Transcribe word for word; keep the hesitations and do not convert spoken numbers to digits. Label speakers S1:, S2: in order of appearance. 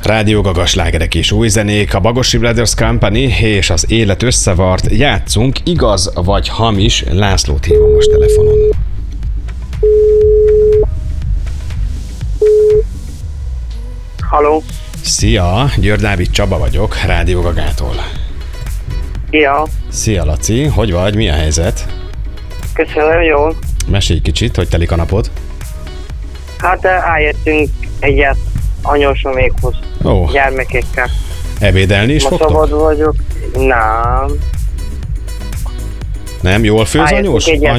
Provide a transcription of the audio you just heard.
S1: Rádió Gaga, slágerek és új zenék, a Bagosi Brothers Company és az Élet összevart. Játszunk, igaz vagy hamis? Lászlót hívom most telefonon.
S2: Halló.
S1: Szia, Győr Dávid Csaba vagyok, Rádió Gagától.
S2: Szia.
S1: Szia Laci, hogy vagy, mi a helyzet?
S2: Köszönöm, jó.
S1: Mesélj kicsit, hogy telik a napod?
S2: Hát eljöttünk egyet anyósomékhoz,
S1: Ó,
S2: gyermekekkel.
S1: ebédelni is
S2: Ma
S1: fogtok?
S2: szabad vagyok. Nem.
S1: Nem, jól főz
S2: Eljöttünk
S1: anyós?
S2: egyet